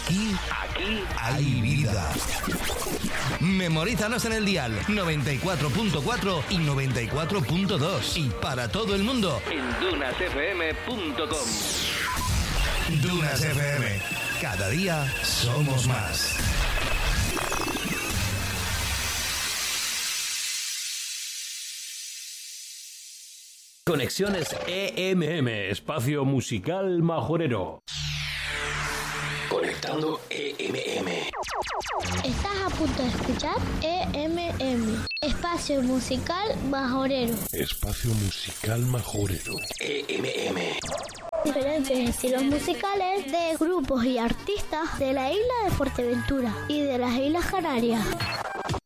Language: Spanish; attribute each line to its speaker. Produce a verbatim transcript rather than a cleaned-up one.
Speaker 1: Aquí, aquí hay vida. Memorízanos en el dial noventa y cuatro punto cuatro y noventa y cuatro punto dos. Y para todo el mundo en dunas f m punto com. Dunas F M. Cada día somos más.
Speaker 2: Conexiones E M M, espacio musical majorero. Conectando E M M.
Speaker 3: Estás a punto de escuchar E M M, espacio musical majorero.
Speaker 2: Espacio musical majorero. E M M.
Speaker 3: Diferentes estilos musicales de grupos y artistas de la isla de Fuerteventura y de las Islas Canarias.